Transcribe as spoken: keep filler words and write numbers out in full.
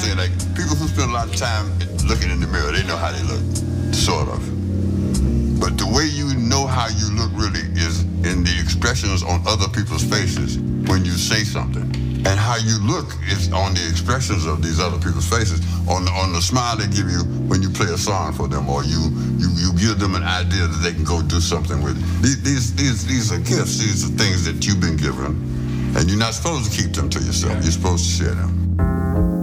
saying? Like, people who spend a lot of time looking in the mirror, they know how they look, sort of. But the way you know how you look really is in the expressions on other people's faces when you say something. And how you look is on the expressions of these other people's faces, on the, on the smile they give you when you play a song for them, or you you, you give them an idea that they can go do something with. These, these, these, these are gifts. These are things that you've been given, and you're not supposed to keep them to yourself. You're supposed to share them.